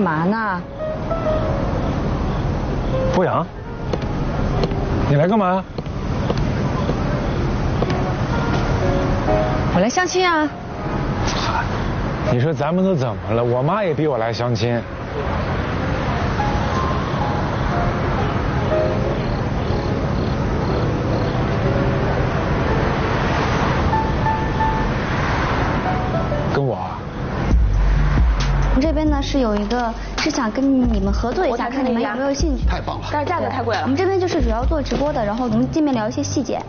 嘛呢？ 博洋，你来干嘛？ 我来相亲啊。 嗨，你说咱们都怎么了？我妈也逼我来相亲。跟我？ 我们这边呢是有一个是想跟你们合作一下，看你们有没有兴趣。 太棒了！ 但是价格太贵了。 我们这边就是主要做直播的，然后我们见面聊一些细节。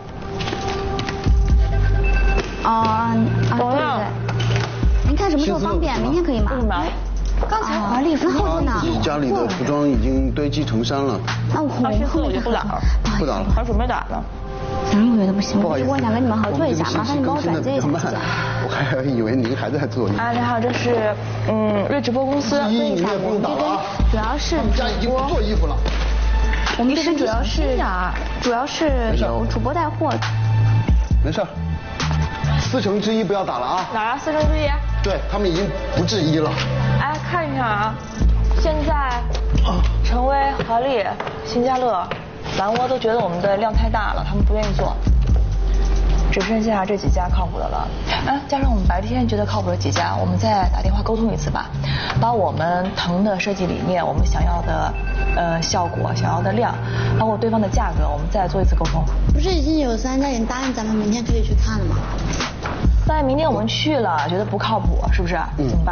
对对对。您看什么时候方便？明天可以吗？刚才华丽很好呢。 自己家里的服装已经堆积成山了。 那我后面就不打了， 不打了， 还准备打呢。 我觉得不行， 不好意思， 我想跟你们合作一下，麻烦你帮我转接一下。 我还以为您还在做。 哎，你好，这是瑞直播公司。 你也不用打了啊。 主要是家已经不做衣服了。 我们这边主要是有主播带货。 没事，1/4不要打了啊。 哪儿？1/4？ 对他们已经不治1了。 哎，看一下啊，现在成威、合力、新家乐、蓝窝都觉得我们的量太大了，他们不愿意做，只剩下这几家靠谱的了。哎，加上我们白天觉得靠谱的几家，我们再打电话沟通一次吧，把我们腾的设计理念，我们想要的效果、想要的量，包括对方的价格，我们再做一次沟通。 不是已经有3家人答应咱们明天可以去看了吗？ 但明天我们去了，觉得不靠谱，是不是？怎么办？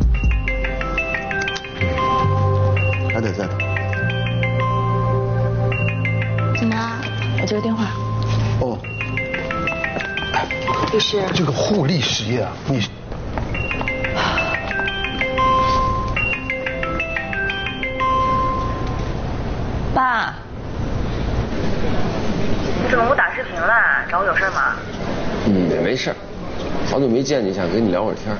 还得再打。 怎么了？ 我接个电话。 哦。 律师。 这个互利实业啊，你。 爸。 你怎么不打视频了？找我有事吗？ 没事，好久没见你，想跟你聊会儿天。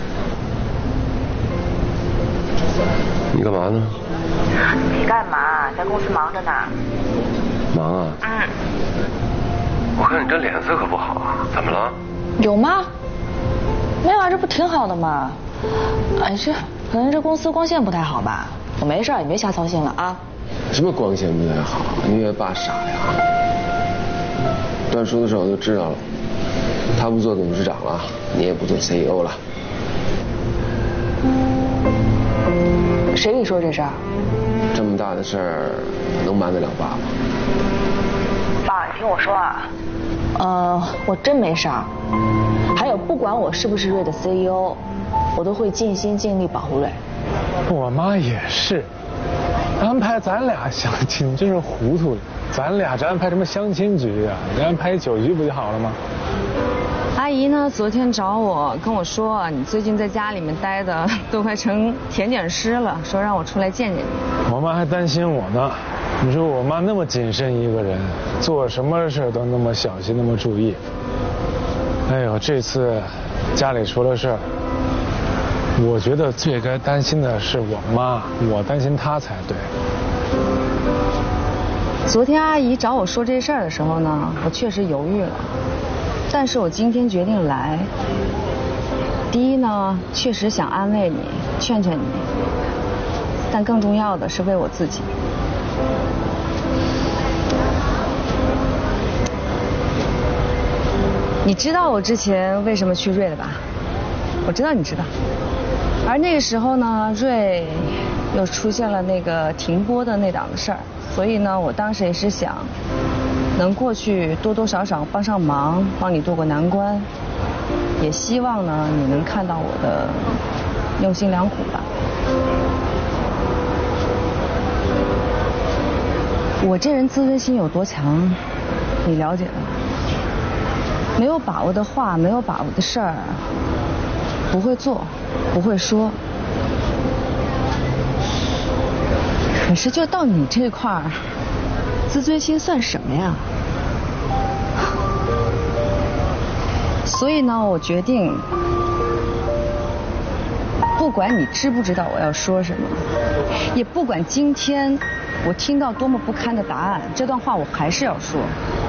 你干嘛呢？ 没干嘛，在公司忙着呢。 忙啊？我看你这脸色可不好啊，怎么了？ 有吗？没有啊，这不挺好的吗？哎，可能这公司光线不太好吧？我没事，你别瞎操心了啊。 什么光线不太好？你以为爸傻呀？段叔的事我都知道了，他不做董事长了，你也不做 CEO 了。 谁跟你说这事儿？ 这么大的事儿，能瞒得了爸吗？ 爸，你听我说啊。 我真没事儿。还有，不管我是不是瑞的 CEO， 我都会尽心尽力保护瑞。 我妈也是，安排咱俩相亲真是糊涂了。咱俩这安排什么相亲局啊？你安排酒局不就好了吗？ 阿姨呢？昨天找我跟我说，你最近在家里面待的都快成甜点师了，说让我出来见见你。 我妈还担心我呢。你说我妈那么谨慎一个人，做什么事都那么小心，那么注意。哎呦，这次家里出了事儿，我觉得最该担心的是我妈，我担心她才对。 昨天阿姨找我说这事儿的时候呢，我确实犹豫了，但是我今天决定来。第一呢，确实想安慰你，劝劝你，但更重要的是为我自己。你知道我之前为什么去瑞的吧？我知道你知道。而那个时候呢，瑞又出现了那个停播的那档子事儿，所以呢，我当时也是想能过去多多少少帮上忙，帮你渡过难关，也希望呢你能看到我的用心良苦吧。我这人自尊心有多强，你了解的。没有把握的话，没有把握的事儿，不会做，不会说。可是就到你这块儿，自尊心算什么呀？所以呢，我决定，不管你知不知道我要说什么，也不管今天我听到多么不堪的答案，这段话我还是要说。